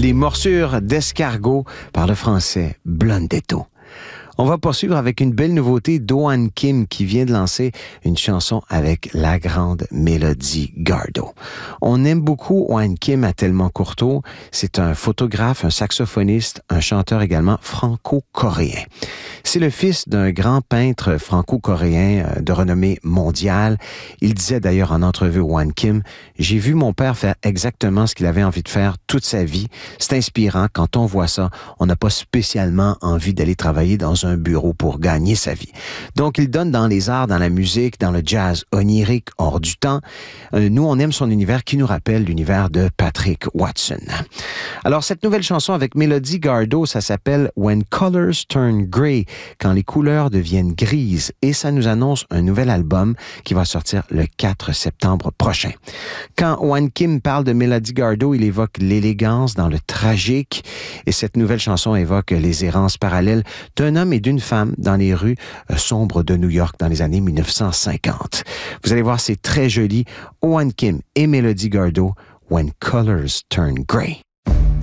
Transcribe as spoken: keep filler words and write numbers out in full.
Les morsures d'escargot par le français Blondetto. On va poursuivre avec une belle nouveauté d'Oan Kim qui vient de lancer une chanson avec la grande Melody Gardot. On aime beaucoup Oan Kim à Tellement Courteau. C'est un photographe, un saxophoniste, un chanteur également franco-coréen. C'est le fils d'un grand peintre franco-coréen de renommée mondiale. Il disait d'ailleurs en entrevue Oan Kim, « J'ai vu mon père faire exactement ce qu'il avait envie de faire toute sa vie. C'est inspirant. Quand on voit ça, on n'a pas spécialement envie d'aller travailler dans un bureau pour gagner sa vie. » Donc, il donne dans les arts, dans la musique, dans le jazz onirique, hors du temps. Euh, nous, on aime son univers qui nous rappelle l'univers de Patrick Watson. Alors, cette nouvelle chanson avec Melody Gardot, ça s'appelle « When Colors Turn Grey », quand les couleurs deviennent grises, et ça nous annonce un nouvel album qui va sortir le quatre septembre prochain. Quand Oan Kim parle de Melody Gardot, il évoque l'élégance dans le tragique, et cette nouvelle chanson évoque les errances parallèles d'un homme et d'une femme dans les rues euh, sombres de New York dans les années mille neuf cent cinquante. Vous allez voir, c'est très joli. Oan Kim et Melody Gardot, When Colors Turn Grey.